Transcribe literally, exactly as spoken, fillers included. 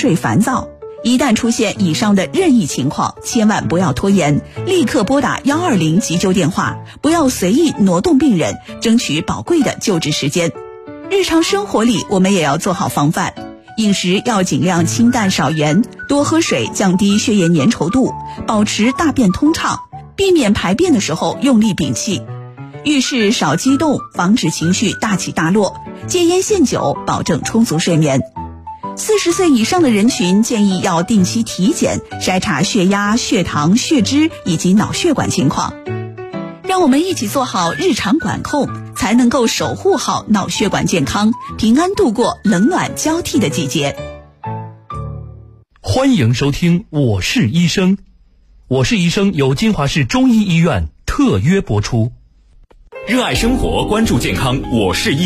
睡烦躁。一旦出现以上的任意情况，千万不要拖延，立刻拨打一二零急救电话，不要随意挪动病人，争取宝贵的救治时间。日常生活里我们也要做好防范，饮食要尽量清淡少盐，多喝水降低血液粘稠度，保持大便通畅，避免排便的时候用力屏气。遇事少激动，防止情绪大起大落，戒烟限酒，保证充足睡眠。四十岁以上的人群建议要定期体检，筛查血压、血糖、血脂以及脑血管情况。让我们一起做好日常管控，才能够守护好脑血管健康，平安度过冷暖交替的季节。 欢迎收听我是医生，我是医生由金华市中医医院特约播出。 热爱生活，关注健康，我是医